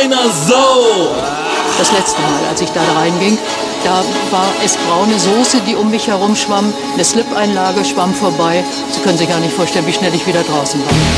einer Sau! Das letzte Mal, als ich da reinging, da war es braune Soße, die um mich herum schwamm. Eine Slip-Einlage schwamm vorbei. Sie können sich gar nicht vorstellen, wie schnell ich wieder draußen war.